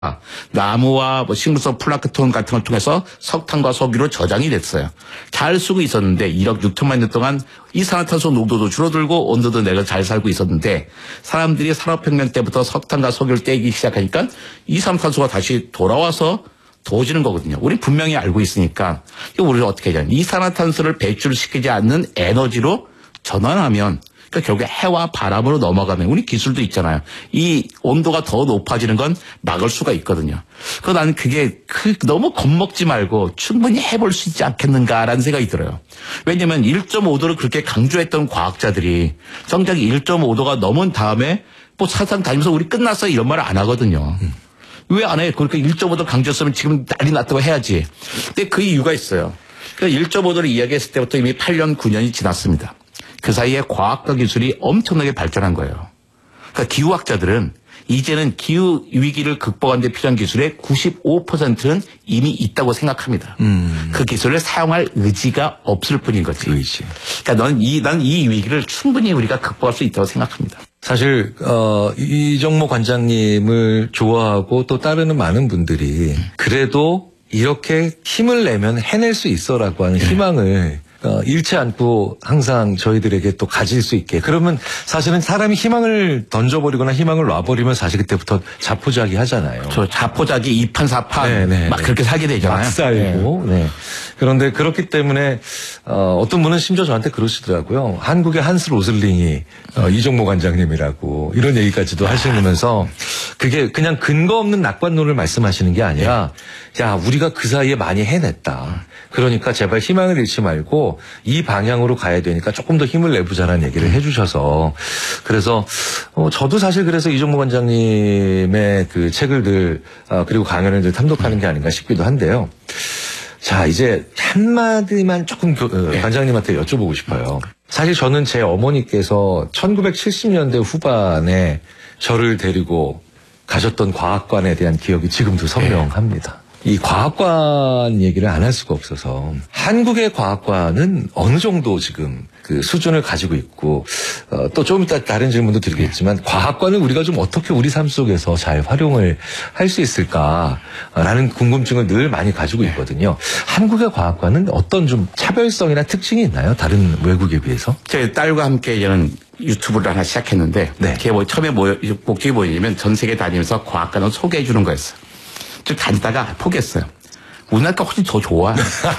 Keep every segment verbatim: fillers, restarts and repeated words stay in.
나무와 뭐 식물성 플랑크톤 같은 걸 통해서 석탄과 석유로 저장이 됐어요. 잘 쓰고 있었는데 일억 육천만 년 동안 이산화탄소 농도도 줄어들고 온도도 내가 잘 살고 있었는데 사람들이 산업혁명 때부터 석탄과 석유를 떼기 시작하니까 이산화탄소가 다시 돌아와서 더워지는 거거든요. 우리 분명히 알고 있으니까 이거 우리가 어떻게 하냐. 이산화탄소를 배출시키지 않는 에너지로 전환하면 그러니까 결국에 해와 바람으로 넘어가면 우리 기술도 있잖아요. 이 온도가 더 높아지는 건 막을 수가 있거든요. 그래서 나는 그게 그 너무 겁먹지 말고 충분히 해볼 수 있지 않겠는가라는 생각이 들어요. 왜냐하면 일 점 오 도를 그렇게 강조했던 과학자들이 정작 일 점 오 도가 넘은 다음에 뭐 사상 다니면서 우리 끝났어 이런 말을 안 하거든요. 음. 왜 안 해? 그러니까 일 점 오 도 강조했으면 지금 난리 났다고 해야지. 근데 그 이유가 있어요. 그러니까 일 점 오 도를 이야기했을 때부터 이미 팔 년, 구 년이 지났습니다. 그 사이에 과학과 기술이 엄청나게 발전한 거예요. 그러니까 기후학자들은 이제는 기후 위기를 극복하는 데 필요한 기술의 구십오 퍼센트는 이미 있다고 생각합니다. 음. 그 기술을 사용할 의지가 없을 뿐인 거지. 의지. 그러니까 넌 이, 난 이 위기를 충분히 우리가 극복할 수 있다고 생각합니다. 사실 어, 이정모 관장님을 좋아하고 또 따르는 많은 분들이 그래도 이렇게 힘을 내면 해낼 수 있어라고 하는 네. 희망을 어, 잃지 않고 항상 저희들에게 또 가질 수 있게. 그러면 사실은 사람이 희망을 던져버리거나 희망을 놔버리면 사실 그때부터 자포자기 하잖아요. 저 자포자기 이판사판 네네. 막 그렇게 살게 되잖아요. 막 살고. 네. 네. 그런데 그렇기 때문에 어, 어떤 분은 심지어 저한테 그러시더라고요. 한국의 한스 로슬링이 어, 이정모 관장님이라고 이런 얘기까지도 하시면서 그게 그냥 근거 없는 낙관론을 말씀하시는 게 아니라 네. 야 우리가 그 사이에 많이 해냈다. 그러니까 제발 희망을 잃지 말고 이 방향으로 가야 되니까 조금 더 힘을 내보자라는 얘기를 해주셔서 그래서 어, 저도 사실 그래서 이정모 관장님의 그 책을 늘 어, 그리고 강연을 늘 탐독하는 게 아닌가 싶기도 한데요. 자 이제 한마디만 조금 교, 어, 관장님한테 여쭤보고 싶어요. 사실 저는 제 어머니께서 천구백칠십 년대 후반에 저를 데리고 가셨던 과학관에 대한 기억이 지금도 선명합니다. 이 과학관 얘기를 안 할 수가 없어서 한국의 과학관은 어느 정도 지금 그 수준을 가지고 있고 어, 또 좀 이따 다른 질문도 드리겠지만 과학관을 우리가 좀 어떻게 우리 삶 속에서 잘 활용을 할 수 있을까라는 궁금증을 늘 많이 가지고 있거든요. 한국의 과학관은 어떤 좀 차별성이나 특징이 있나요? 다른 외국에 비해서? 제 딸과 함께 저는 유튜브를 하나 시작했는데 네. 그게 뭐 처음에 뭐 목적이 뭐냐면 전 세계 다니면서 과학관을 소개해 주는 거였어요. 좀 다니다가 포기했어요. 우리나라가 훨씬 더 좋아.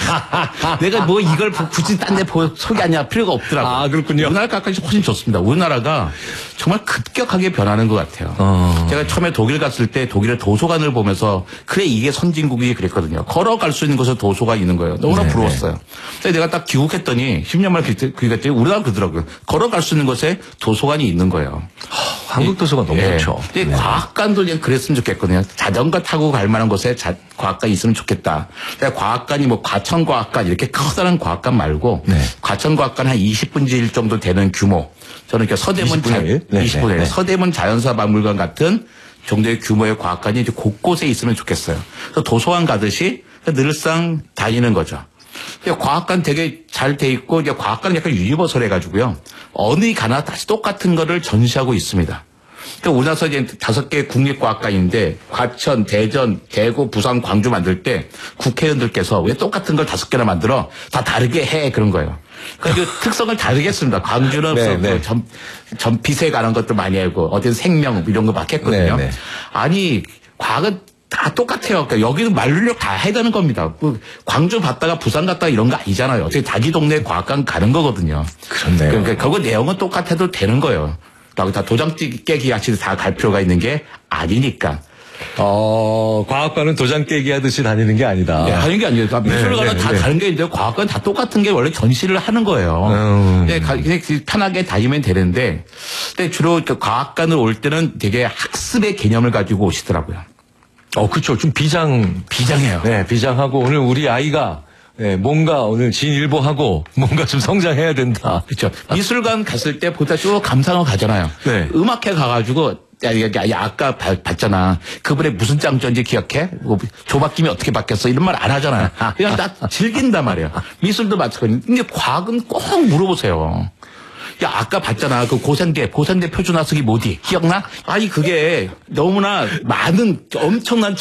내가 뭐 이걸 굳이 딴 데 소개하냐 필요가 없더라고. 아, 그렇군요. 우리나라가 훨씬 좋습니다. 우리나라가 정말 급격하게 변하는 것 같아요. 어. 제가 처음에 독일 갔을 때 독일의 도서관을 보면서 그래 이게 선진국이 그랬거든요. 걸어갈 수 있는 곳에 도서관이 있는 거예요. 너무나 네네. 부러웠어요. 근데 내가 딱 귀국했더니 십 년 만에 귀국했더니 우리나라 그러더라고요. 걸어갈 수 있는 곳에 도서관이 있는 거예요. 한국 도서관 너무 예. 좋죠. 근데 네. 과학관도 그냥 그랬으면 좋겠거든요. 자전거 타고 갈 만한 곳에 자, 과학관이 있으면 좋겠다. 근데 과학관이 뭐 과천과학관 이렇게 커다란 과학관 말고 네. 과천과학관 한 이십 분의 일 정도 되는 규모. 저는 이렇게 서대문 이십 분의 일? 네, 이십 분의 일. 네. 서대문 자연사박물관 같은 정도의 규모의 과학관이 이제 곳곳에 있으면 좋겠어요. 그래서 도서관 가듯이 늘상 다니는 거죠. 과학관 되게 잘 돼 있고 이제 과학관은 약간 유니버설 해가지고요. 어느 가나 다시 똑같은 거를 전시하고 있습니다. 그러니까 우리나라에서 이제 다섯 개 국립과학관인데 과천, 대전, 대구, 부산, 광주 만들 때 국회의원들께서 왜 똑같은 걸 다섯 개나 만들어 다 다르게 해 그런 거예요. 그러니까 그 특성을 다르게 했습니다. 광주는 네, 네. 전, 전빛에 관한 것도 많이 하고 어디는 생명 이런 거 막 했거든요. 네, 네. 아니 과학은 다 똑같아요. 그러니까 여기는 만류력 다 해야 되는 겁니다. 그 광주 갔다가 부산 갔다가 이런 거 아니잖아요. 어떻게 자기 동네 과학관 가는 거거든요. 그렇네요. 그러니까 그거 내용은 똑같아도 되는 거예요. 다 도장 깨기 같이 다 갈 필요가 있는 게 아니니까. 어, 과학관은 도장 깨기 하듯이 다니는 게 아니다. 네, 하는 게 아니에요. 미술관은 네, 네, 다 네. 다른 게 있는데 과학관 다 똑같은 게 원래 전시를 하는 거예요. 음. 네, 그냥 편하게 다니면 되는데, 근데 주로 그 과학관을 올 때는 되게 학습의 개념을 가지고 오시더라고요. 어, 그렇죠. 좀 비장, 비장해요. 네, 비장하고 오늘 우리 아이가 네, 뭔가 오늘 진일보하고 뭔가 좀 성장해야 된다. 그렇죠. 미술관 갔을 때 보다 쭉 감상하고 가잖아요. 네. 음악회 가가지고 야, 야, 야, 야 아까 봐, 봤잖아. 그분의 무슨 짱전지 기억해? 뭐, 조바뀜이 어떻게 바뀌었어? 이런 말 안 하잖아요. 그냥 나 즐긴단 말이에요. 미술도 마찬가지. 근데 과학은 꼭 물어보세요. 야, 아까 봤잖아. 그 고생대, 고생대 표준화석이 뭐지? 기억나? 아니, 그게 너무나 많은 엄청난